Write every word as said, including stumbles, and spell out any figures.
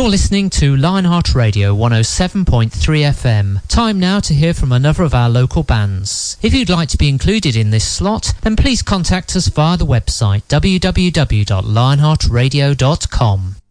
You're listening to Lionheart Radio one oh seven point three F M. Time now to hear from another of our local bands. If you'd like to be included in this slot, then please contact us via the website w w w dot lionheart radio dot com.